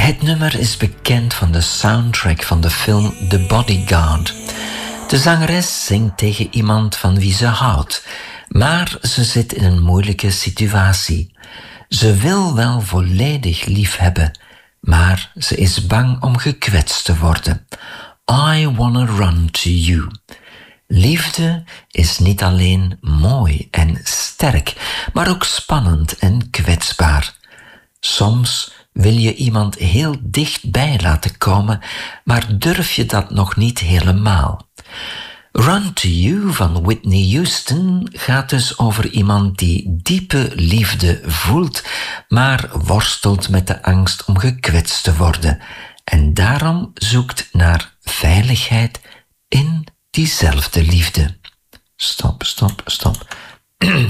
Het nummer is bekend van de soundtrack van de film The Bodyguard. De zangeres zingt tegen iemand van wie ze houdt, maar ze zit in een moeilijke situatie. Ze wil wel volledig lief hebben, maar ze is bang om gekwetst te worden. I wanna run to you. Liefde is niet alleen mooi en sterk, maar ook spannend en kwetsbaar. Soms wil je iemand heel dichtbij laten komen, maar durf je dat nog niet helemaal. Run to You van Whitney Houston gaat dus over iemand die diepe liefde voelt, maar worstelt met de angst om gekwetst te worden en daarom zoekt naar veiligheid in diezelfde liefde. Stop.